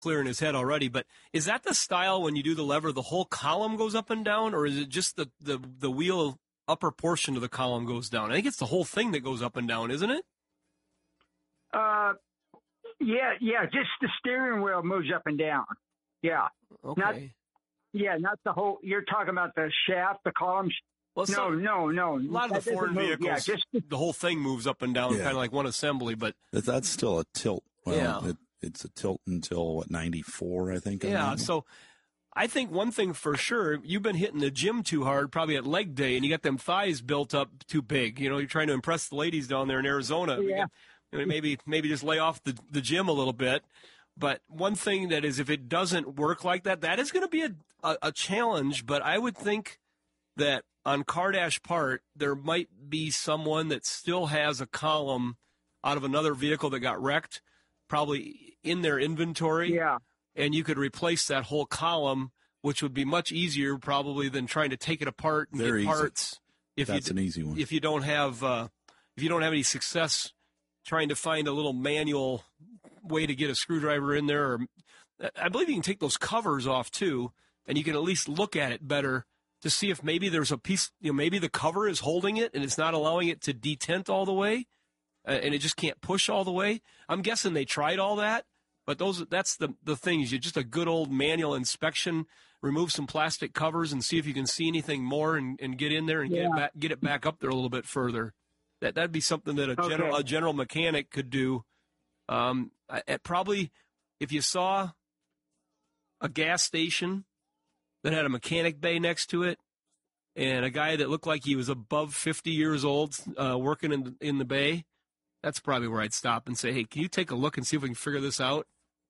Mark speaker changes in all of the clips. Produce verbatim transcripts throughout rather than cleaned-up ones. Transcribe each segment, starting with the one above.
Speaker 1: clear in his head already. But is that the style when you do the lever, the whole column goes up and down, or is it just the, the, the wheel upper portion of the column goes down? I think it's the whole thing that goes up and down, isn't it?
Speaker 2: Uh, yeah, yeah, just the steering wheel moves up and down. Yeah.
Speaker 1: Okay.
Speaker 2: Not, yeah, not the whole, you're talking about the shaft, the columns.
Speaker 1: Well,
Speaker 2: no,
Speaker 1: so,
Speaker 2: no, no.
Speaker 1: A lot of the foreign vehicles,
Speaker 2: yeah, just,
Speaker 1: the whole thing moves up and down,
Speaker 3: Yeah.
Speaker 1: kind of like one assembly, but
Speaker 3: That's still a tilt. Well,
Speaker 1: Yeah.
Speaker 3: it, it's a tilt until, what, ninety-four, I think?
Speaker 1: yeah, so I think one thing for sure, you've been hitting the gym too hard, probably at leg day, and you got them thighs built up too big. You know, you're trying to impress the ladies down there in Arizona.
Speaker 2: Yeah.
Speaker 1: I mean, maybe maybe just lay off the, the gym a little bit. But one thing that is, if it doesn't work like that, that is going to be a, a, a challenge. But I would think that on Kardash part, there might be someone that still has a column out of another vehicle that got wrecked, probably in their inventory.
Speaker 2: yeah.
Speaker 1: And you could replace that whole column, which would be much easier probably than trying to take it apart and
Speaker 3: Very
Speaker 1: get
Speaker 3: easy.
Speaker 1: parts. If
Speaker 3: That's
Speaker 1: you,
Speaker 3: an easy one.
Speaker 1: If you don't have, uh, if you don't have any success trying to find a little manual way to get a screwdriver in there, or I believe you can take those covers off too, and you can at least look at it better to see if maybe there's a piece, you know, maybe the cover is holding it and it's not allowing it to detent all the way, uh, and it just can't push all the way. I'm guessing they tried all that. But those, that's the, the thing is you just a good old manual inspection, remove some plastic covers and see if you can see anything more and, and get in there and get
Speaker 2: Yeah.
Speaker 1: it back, get it back up there a little bit further. That, that'd be something that a
Speaker 2: Okay.
Speaker 1: general, a general mechanic could do. Um, at probably if you saw a gas station that had a mechanic bay next to it and a guy that looked like he was above fifty years old, uh, working in, in the bay, that's probably where I'd stop and say, hey, can you take a look and see if we can figure this out?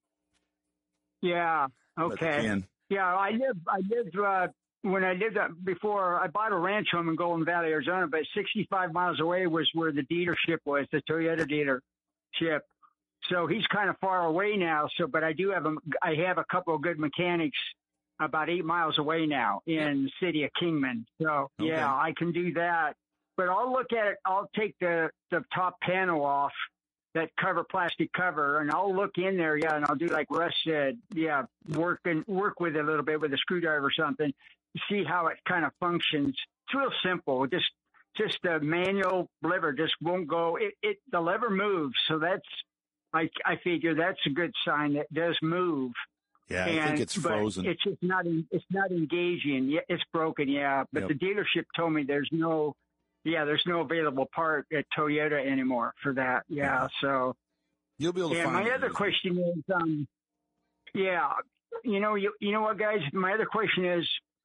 Speaker 2: Yeah.
Speaker 3: But they
Speaker 2: Okay.
Speaker 3: can.
Speaker 2: Yeah, I live. I lived uh, when I lived uh, before. I bought a ranch home in Golden Valley, Arizona, but sixty-five miles away was where the dealership was, the Toyota dealership. So he's kind of far away now. So, but I do have a. I have a couple of good mechanics about eight miles away now in the city of Kingman. So
Speaker 3: Okay.
Speaker 2: yeah, I can do that. But I'll look at it. I'll take the the top panel off, that cover, plastic cover, and I'll look in there, yeah, and I'll do like Russ said, yeah, work and work with it a little bit with a screwdriver or something, see how it kind of functions. It's real simple. Just just the manual lever just won't go. It, it the lever moves, so that's I I figure that's a good sign that it does move.
Speaker 3: Yeah, I
Speaker 2: And-
Speaker 3: think it's
Speaker 2: but
Speaker 3: frozen.
Speaker 2: It's just not it's not engaging. Yeah, it's broken. Yeah, but
Speaker 3: Yep.
Speaker 2: the dealership told me there's no. Yeah, there's no available part at Toyota anymore for that. Yeah,
Speaker 3: Yeah.
Speaker 2: so.
Speaker 3: You'll be able to
Speaker 2: And
Speaker 3: find
Speaker 2: my
Speaker 3: it
Speaker 2: other
Speaker 3: easily.
Speaker 2: question is, um, yeah, you know, you, you know what, guys? My other question is,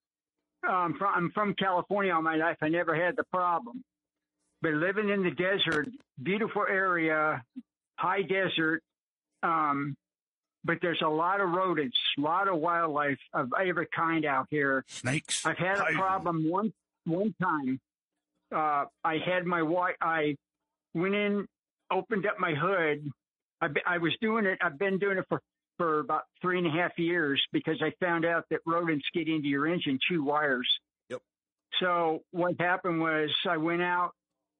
Speaker 2: um, from, I'm from California all my life. I never had the problem, but living in the desert, beautiful area, high desert, um, but there's a lot of rodents, a lot of wildlife of every kind out here.
Speaker 3: Snakes.
Speaker 2: I've had a
Speaker 3: Tigers.
Speaker 2: problem one one time. Uh, I had my wife. I went in, opened up my hood. I, be- I was doing it. I've been doing it for for about three and a half years because I found out that rodents get into your engine, chew wires.
Speaker 3: Yep.
Speaker 2: So what happened was I went out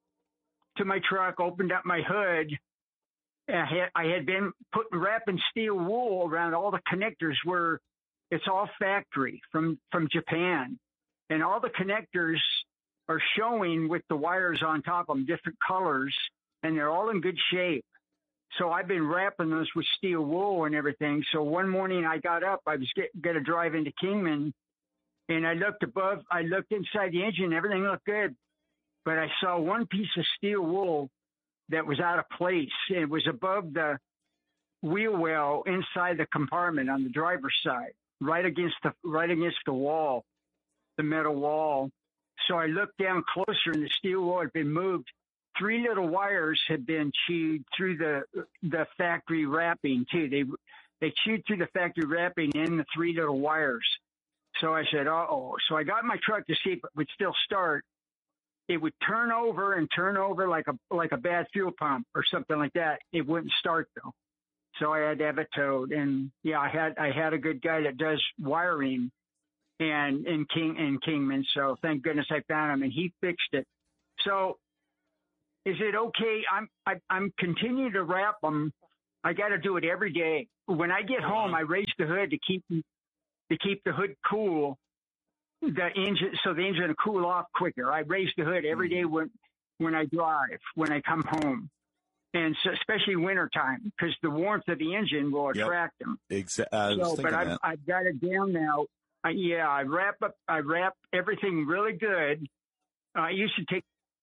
Speaker 2: to my truck, opened up my hood. And I had, I had been putting wrapping steel wool around all the connectors where it's all factory from, from Japan, and all the connectors are showing with the wires on top of them, different colors, and they're all in good shape. So I've been wrapping those with steel wool and everything. So one morning I got up, I was going to drive into Kingman, and I looked above, I looked inside the engine, everything looked good. But I saw one piece of steel wool that was out of place. It was above the wheel well inside the compartment on the driver's side, right against the, right against the wall, the metal wall. So I looked down closer, and the steel wool had been moved. Three little wires had been chewed through the the factory wrapping too. They they chewed through the factory wrapping and the three little wires. So I said, "Uh oh!" So I got in my truck to see if it would still start. It would turn over and turn over like a like a bad fuel pump or something like that. It wouldn't start though. So I had to have it towed. And yeah, I had I had a good guy that does wiring. And in King in Kingman, so thank goodness I found him, and he fixed it. So, is it okay? I'm I, I'm continuing to wrap them, I got to do it every day. When I get home, I raise the hood to keep to keep the hood cool. The engine, so the engine will cool off quicker. I raise the hood every day when when I drive, when I come home, and so especially wintertime, because the warmth of the engine will attract
Speaker 3: Yep.
Speaker 2: them.
Speaker 3: Exactly. I was
Speaker 2: So,
Speaker 3: thinking
Speaker 2: but I've,
Speaker 3: that.
Speaker 2: I've got it down now. Uh, yeah, I wrap up. I wrap everything really good. Uh, I used to take.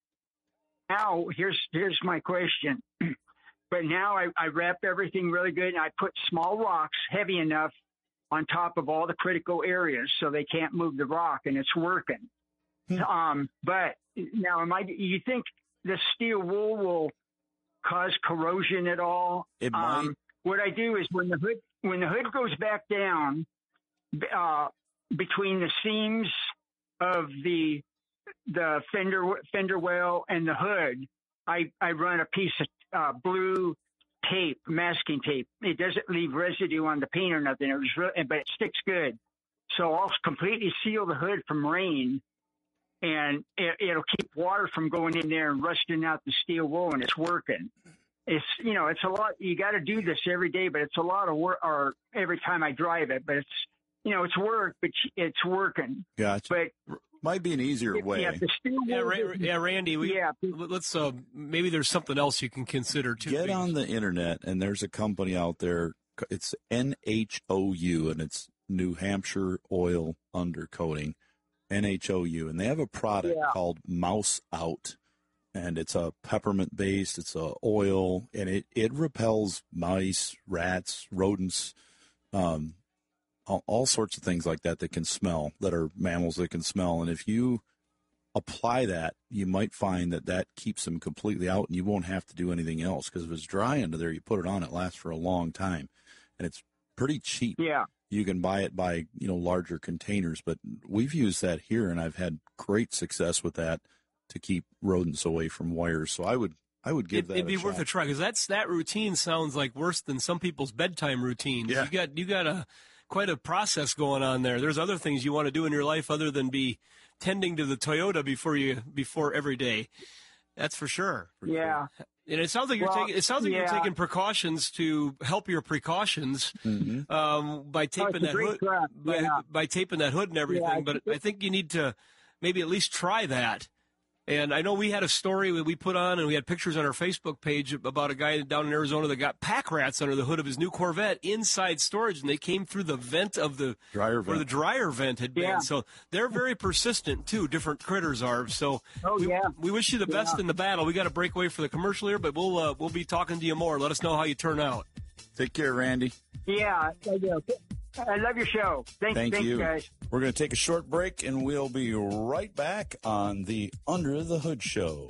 Speaker 2: Now here's here's my question. But now I, I wrap everything really good, and I put small rocks, heavy enough, on top of all the critical areas, so they can't move the rock, and it's working.
Speaker 3: Hmm.
Speaker 2: Um, but now, am I? You think the steel wool will cause corrosion at all?
Speaker 3: It
Speaker 2: um,
Speaker 3: might.
Speaker 2: What I do is when the hood when the hood goes back down, uh, between the seams of the the fender fender well and the hood, I I run a piece of uh, blue tape, masking tape. It doesn't leave residue on the paint or nothing. It was really, but it sticks good. So I'll completely seal the hood from rain, and it, it'll keep water from going in there and rusting out the steel wool, and it's working. It's, you know, it's a lot. You got to do this every day, but it's a lot of work, or every time I drive it, but it's, you know, it's work, but it's working.
Speaker 3: Gotcha.
Speaker 2: But
Speaker 3: Might be an easier way.
Speaker 2: yeah, the steel
Speaker 1: Yeah,
Speaker 2: wool
Speaker 1: Ra-
Speaker 2: is-
Speaker 1: yeah, Randy. We,
Speaker 2: yeah.
Speaker 1: Let's uh, maybe there's something else you can consider too.
Speaker 3: Get
Speaker 1: because-
Speaker 3: on the internet, and there's a company out there. It's N H O U, and it's New Hampshire Oil Undercoating, N H O U, and they have a product
Speaker 2: Yeah.
Speaker 3: called Mouse Out, and it's a peppermint based. It's a oil, and it it repels mice, rats, rodents, um, all, all sorts of things like that that can smell, that are mammals that can smell. And if you apply that, you might find that that keeps them completely out, and you won't have to do anything else, because if it's dry under there, you put it on, it lasts for a long time, and it's pretty cheap.
Speaker 2: Yeah.
Speaker 3: You can buy it by, you know, larger containers, but we've used that here, and I've had great success with that to keep rodents away from wires. So I would I would give
Speaker 1: It,
Speaker 3: that
Speaker 1: it'd be
Speaker 3: a
Speaker 1: worth
Speaker 3: shot.
Speaker 1: a try, because that's that routine sounds like worse than some people's bedtime routines.
Speaker 3: Yeah.
Speaker 1: You got you got a quite a process going on there. There's other things you want to do in your life other than be tending to the Toyota before you before every day. That's for sure.
Speaker 2: Yeah.
Speaker 1: And it sounds like you're
Speaker 2: Well,
Speaker 1: taking it sounds like you're
Speaker 2: yeah.
Speaker 1: taking precautions to help your precautions
Speaker 3: Mhm.
Speaker 1: um, by
Speaker 2: Oh,
Speaker 1: taping
Speaker 2: it's a
Speaker 1: that
Speaker 2: great
Speaker 1: hood
Speaker 2: truck.
Speaker 1: by,
Speaker 2: Yeah.
Speaker 1: by taping that hood and everything.
Speaker 2: Yeah,
Speaker 1: but
Speaker 2: it's-
Speaker 1: I think you need to maybe at least try that. And I know we had a story that we put on, and we had pictures on our Facebook page about a guy down in Arizona that got pack rats under the hood of his new Corvette inside storage, and they came through the vent of the
Speaker 3: Dryer
Speaker 1: where the
Speaker 3: vent.
Speaker 1: dryer vent had been.
Speaker 2: Yeah.
Speaker 1: So they're very persistent too. Different critters are. So
Speaker 2: Oh,
Speaker 1: we,
Speaker 2: yeah.
Speaker 1: we wish you the best
Speaker 2: Yeah.
Speaker 1: in the battle. We got to break away for the commercial here, but we'll uh, we'll be talking to you more. Let us know how you turn out.
Speaker 3: Take care, Randy.
Speaker 2: Yeah. I do. I love your show. Thank,
Speaker 3: Thank
Speaker 2: thank
Speaker 3: you.
Speaker 2: guys.
Speaker 3: We're going to take a short break, and we'll be right back on the Under the Hood Show.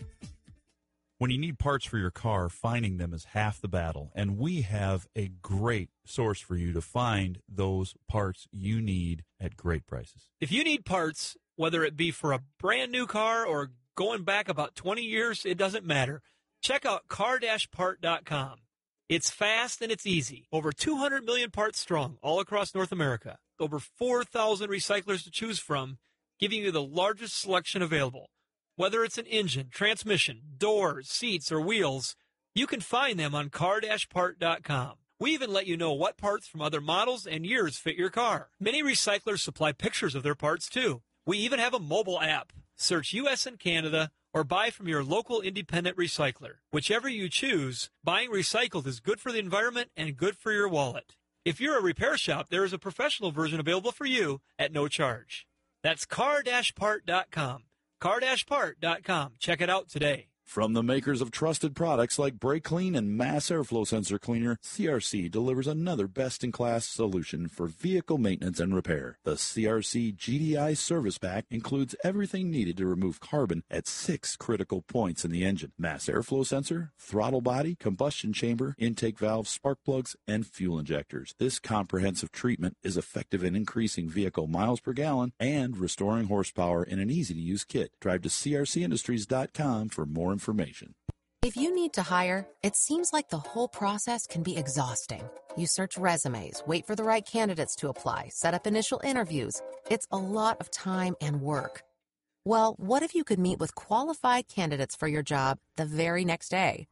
Speaker 4: When you need parts for your car, finding them is half the battle, and we have a great source for you to find those parts you need at great prices.
Speaker 5: If you need parts, whether it be for a brand new car or going back about twenty years, it doesn't matter. Check out car dash part dot com. It's fast and it's easy. Over two hundred million parts strong all across North America. Over four thousand recyclers to choose from, giving you the largest selection available. Whether it's an engine, transmission, doors, seats, or wheels, you can find them on car dash part dot com. We even let you know what parts from other models and years fit your car. Many recyclers supply pictures of their parts too. We even have a mobile app. Search U S and Canada or buy from your local independent recycler. Whichever you choose, buying recycled is good for the environment and good for your wallet. If you're a repair shop, there is a professional version available for you at no charge. That's car dash part dot com. car dash part dot com. Check it out today.
Speaker 3: From the makers of trusted products like Brake Clean and Mass Airflow Sensor Cleaner, C R C delivers another best-in-class solution for vehicle maintenance and repair. The C R C G D I Service Pack includes everything needed to remove carbon at six critical points in the engine: mass airflow sensor, throttle body, combustion chamber, intake valve, spark plugs, and fuel injectors. This comprehensive treatment is effective in increasing vehicle miles per gallon and restoring horsepower in an easy-to-use kit. Drive to C R C industries dot com for more information.
Speaker 6: If you need to hire, it seems like the whole process can be exhausting. You search resumes, wait for the right candidates to apply, set up initial interviews. It's a lot of time and work. Well, what if you could meet with qualified candidates for your job the very next day?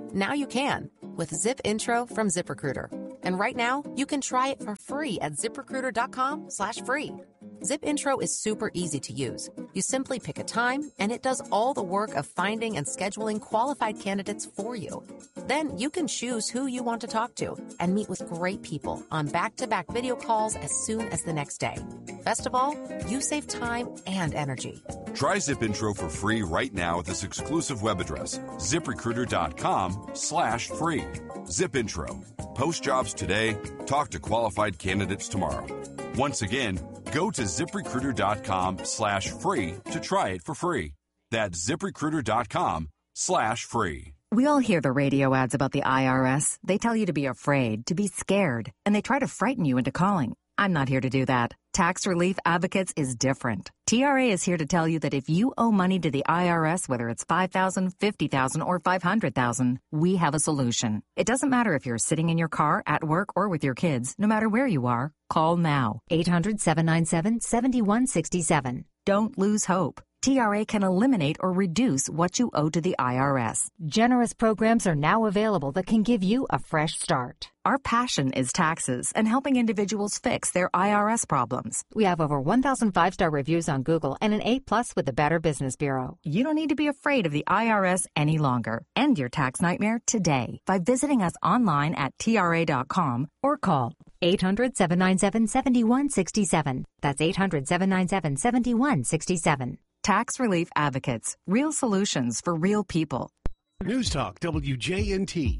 Speaker 6: Now you can with Zip Intro from ZipRecruiter. And right now, you can try it for free at ZipRecruiter.com slash free. Zip Intro is super easy to use. You simply pick a time, and it does all the work of finding and scheduling qualified candidates for you. Then you can choose who you want to talk to and meet with great people on back-to-back video calls as soon as the next day. Best of all, you save time and energy.
Speaker 7: Try Zip Intro for free right now at this exclusive web address, ZipRecruiter.com slash free. Zip Intro. Post jobs today. Talk to qualified candidates tomorrow. Once again, go to ZipRecruiter.com slash free to try it for free. That's ZipRecruiter.com slash free.
Speaker 8: We all hear the radio ads about the I R S. They tell you to be afraid, to be scared, and they try to frighten you into calling. I'm not here to do that. Tax Relief Advocates is different. T R A is here to tell you that if you owe money to the I R S, whether it's five thousand dollars, fifty thousand dollars, or five hundred thousand dollars, we have a solution. It doesn't matter if you're sitting in your car, at work, or with your kids. No matter where you are, call now. eight hundred, seven nine seven, seven one six seven. Don't lose hope. T R A can eliminate or reduce what you owe to the I R S.
Speaker 9: Generous programs are now available that can give you a fresh start.
Speaker 8: Our passion is taxes and helping individuals fix their I R S problems.
Speaker 9: We have over one thousand five-star reviews on Google and an A plus with the Better Business Bureau.
Speaker 8: You don't need to be afraid of the I R S any longer. End your tax nightmare today by visiting us online at T R A dot com
Speaker 9: or call eight hundred, seven nine seven, seven one six seven. That's eight hundred, seven nine seven, seven one six seven.
Speaker 8: Tax Relief Advocates. Real solutions for real people.
Speaker 10: News Talk W J N T.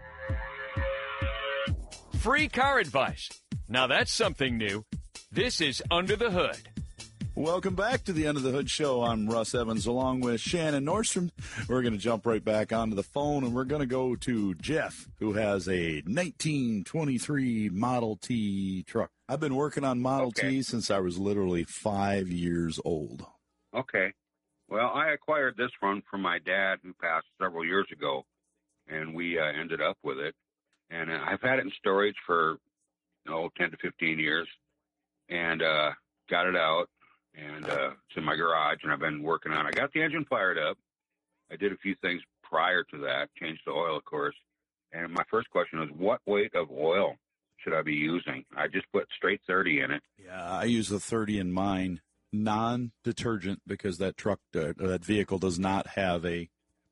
Speaker 11: Free car advice. Now that's something new. This is Under the Hood.
Speaker 3: Welcome back to the Under the Hood Show. I'm Russ Evans along with Shannon Nordstrom. We're going to jump right back onto the phone, and we're going to go to Jeff, who has a nineteen twenty-three Model T truck. I've been working on Model
Speaker 12: okay.
Speaker 3: T since I was literally five years old.
Speaker 12: Okay. Well, I acquired this one from my dad, who passed several years ago, and we uh, ended up with it. And uh, I've had it in storage for, oh, ten to fifteen years, and uh, got it out, and uh, it's in my garage, and I've been working on it. I got the engine fired up. I did a few things prior to that, changed the oil, of course. And my first question was, what weight of oil should I be using? I just put straight thirty in it.
Speaker 3: Yeah, I use the thirty in mine. Non-detergent, because that truck, uh, that vehicle does not have a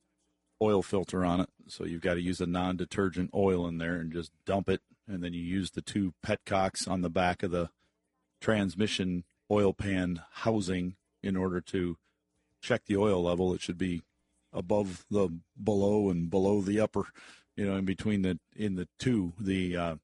Speaker 3: oil filter on it. So you've got to use a non-detergent oil in there and just dump it. And then you use the two petcocks on the back of the transmission oil pan housing in order to check the oil level. It should be above the below and below the upper, you know, in between the, in the two. The, uh,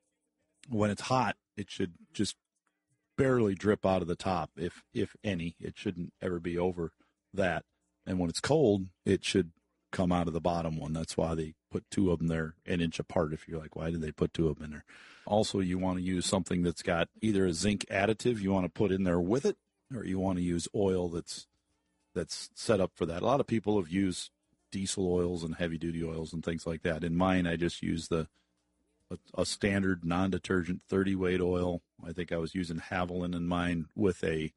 Speaker 3: when it's hot, it should just barely drip out of the top, if if any. It shouldn't ever be over that. And when it's cold, it should come out of the bottom one. That's why they put two of them there an inch apart. If you're like, why did they put two of them in there? Also, you want to use something that's got either a zinc additive you want to put in there with it, or you want to use oil that's that's set up for that. A lot of people have used diesel oils and heavy-duty oils and things like that. In mine, I just use the a, a standard non-detergent thirty-weight oil. I think I was using Haviland in mine with a,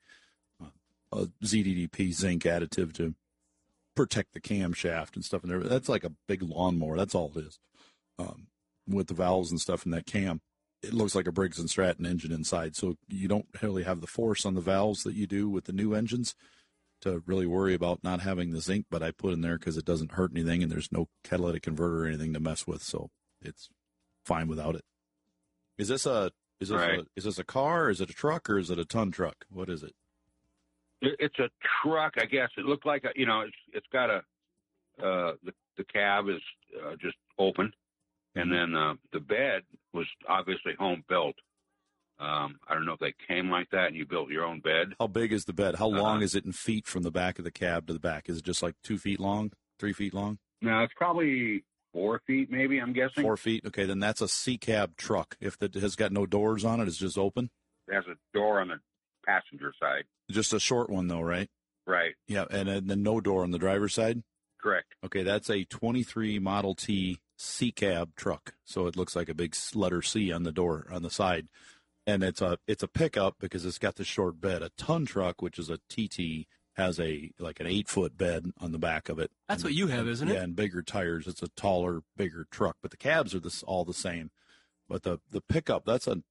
Speaker 3: a Z D D P zinc additive to protect the camshaft and stuff. And that's like a big lawnmower. That's all it is. Um, with the valves and stuff in that cam, it looks like a Briggs and Stratton engine inside. So you don't really have the force on the valves that you do with the new engines to really worry about not having the zinc. But I put in there because it doesn't hurt anything, and there's no catalytic converter or anything to mess with. So it's fine without it. Is this a is this
Speaker 12: right.
Speaker 3: a is this a car? Or is it a truck, or is it a ton truck? What is it?
Speaker 12: It's a truck, I guess. It looked like a, you know, it's it's got a uh, the the cab is uh, just open, and then uh, the bed was obviously home built. Um, I don't know if they came like that and you built your own bed.
Speaker 3: How big is the bed? How long
Speaker 12: uh,
Speaker 3: is it in feet from the back of the cab to the back? Is it just like two feet long, three feet long?
Speaker 12: No, it's probably four feet, maybe. I'm guessing
Speaker 3: four feet. Okay, then that's a C cab truck. If it has got no doors on it, it's just open.
Speaker 12: It has a door on the passenger side.
Speaker 3: Just a short one, though, right?
Speaker 12: Right.
Speaker 3: Yeah, and, and then no door on the driver's side?
Speaker 12: Correct.
Speaker 3: Okay, that's a twenty-three Model T C-cab truck. So it looks like a big letter C on the door, on the side. And it's a it's a pickup because it's got the short bed. A ton truck, which is a T T, has a like an eight foot bed on the back of it.
Speaker 1: That's
Speaker 3: and,
Speaker 1: what you have, isn't it?
Speaker 3: Yeah, and bigger tires. It's a taller, bigger truck, but the cabs are this all the same. But the the pickup, that's a